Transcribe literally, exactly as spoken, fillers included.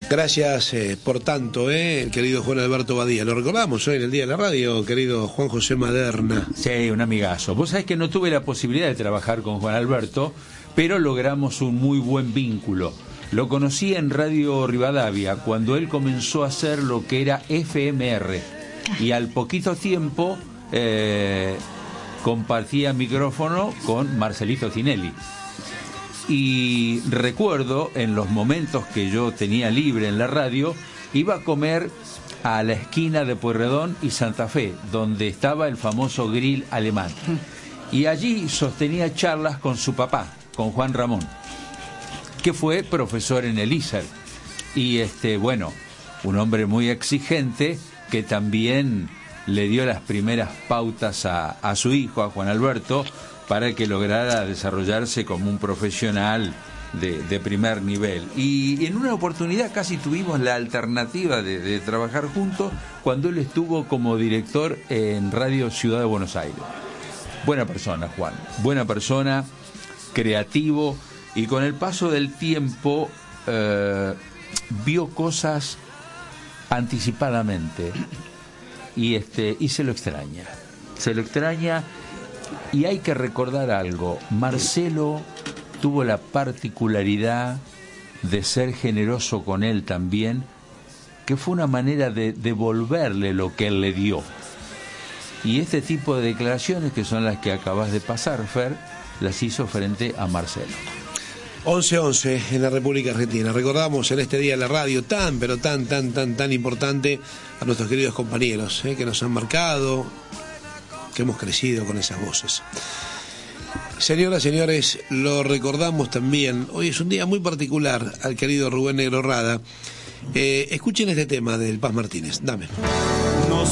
Gracias eh, por tanto, eh, el querido Juan Alberto Badía. Lo recordamos hoy en el Día de la Radio, querido Juan José Maderna. Sí, un amigazo. Vos sabés que no tuve la posibilidad de trabajar con Juan Alberto, pero logramos un muy buen vínculo. Lo conocí en Radio Rivadavia cuando él comenzó a hacer lo que era F M R y al poquito tiempo eh, compartía micrófono con Marcelito Tinelli. Y recuerdo en los momentos que yo tenía libre en la radio, iba a comer a la esquina de Pueyrredón y Santa Fe, donde estaba el famoso grill alemán. Y allí sostenía charlas con su papá, con Juan Ramón, que fue profesor en el I S E R. Y este, bueno, un hombre muy exigente que también le dio las primeras pautas a, a su hijo, a Juan Alberto, para que lograra desarrollarse como un profesional de, de primer nivel. Y en una oportunidad casi tuvimos la alternativa de, de trabajar juntos cuando él estuvo como director en Radio Ciudad de Buenos Aires. Buena persona, Juan, buena persona, creativo, y con el paso del tiempo eh, vio cosas anticipadamente y, este, y se lo extraña, se lo extraña. Y hay que recordar algo, Marcelo tuvo la particularidad de ser generoso con él también, que fue una manera de devolverle lo que él le dio. Y este tipo de declaraciones, que son las que acabas de pasar, Fer, las hizo frente a Marcelo. once once en la República Argentina. Recordamos en este día de la radio tan, pero tan, tan, tan, tan importante a nuestros queridos compañeros eh, que nos han marcado, que hemos crecido con esas voces. Señoras, señores, lo recordamos también. Hoy es un día muy particular al querido Rubén Negro Rada. Eh, escuchen este tema del Paz Martínez. Dame.